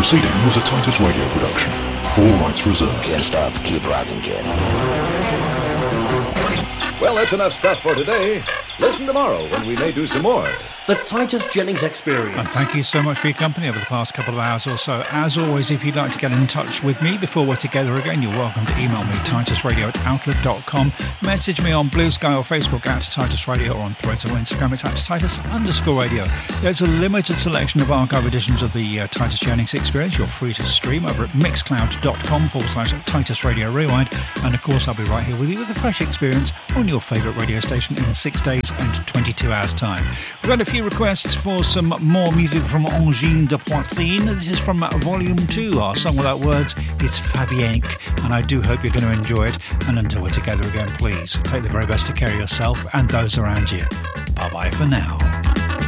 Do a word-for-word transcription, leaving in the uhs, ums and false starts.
proceeding was a Titus Radio production. All rights reserved. Can't stop, keep rocking, kid. Well, that's enough stuff for today. Listen tomorrow when we may do some more. The Titus Jennings Experience. And thank you so much for your company over the past couple of hours or so. As always, if you'd like to get in touch with me before we're together again, you're welcome to email me, titus radio at outlook dot com. Message me on Blue Sky or Facebook at Titus Radio, or on Threads or Instagram at Titus underscore radio. There's a limited selection of archive editions of the uh, Titus Jennings Experience. You're free to stream over at mixcloud.com forward slash Titus Radio Rewind. And of course, I'll be right here with you with a fresh experience on your favourite radio station in six days and twenty-two hours time. We've got a few requests for some more music from Angine de Poitrine. This is from Volume two, our song without words. It's Fabienque, and I do hope you're going to enjoy it. And until we're together again, please take the very best to care of yourself and those around you. Bye bye for now.